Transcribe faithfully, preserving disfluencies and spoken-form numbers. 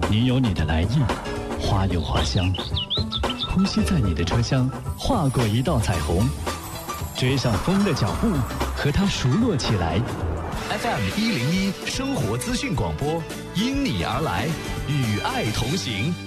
你有你的来意，花有花香，呼吸在你的车厢，划过一道彩虹，追上风的脚步，和它熟络起来。 F M 一零一生活资讯广播，因你而来，与爱同行。